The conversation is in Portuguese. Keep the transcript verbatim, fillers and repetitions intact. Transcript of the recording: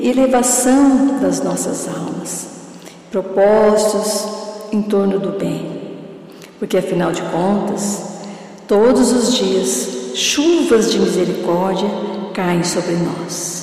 elevação das nossas almas, propósitos em torno do bem, porque afinal de contas, todos os dias, chuvas de misericórdia caem sobre nós.